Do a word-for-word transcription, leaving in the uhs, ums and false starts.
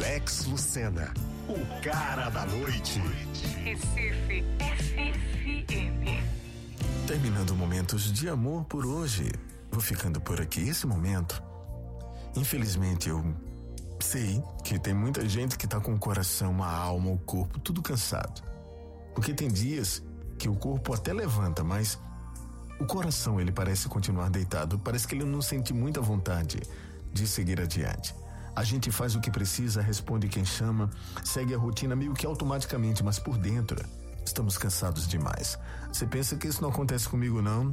Alex Lucena, o cara da noite. Recife F M. Terminando momentos de amor por hoje, vou ficando por aqui. Esse momento, infelizmente, eu sei que tem muita gente que tá com o coração, a alma, o corpo, tudo cansado. Porque tem dias que o corpo até levanta, mas o coração, ele parece continuar deitado. Parece que ele não sente muita vontade de seguir adiante. A gente faz o que precisa, responde quem chama, segue a rotina meio que automaticamente, mas por dentro estamos cansados demais. Você pensa que isso não acontece comigo, não?